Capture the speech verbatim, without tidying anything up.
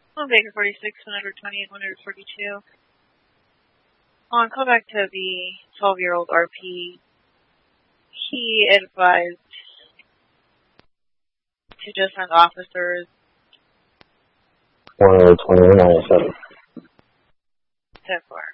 On Baker forty-six, one twenty-eight, one forty-two. On callback to the twelve-year-old R P, he advised to just send officers. one twenty-one, ninety-seven. ten four.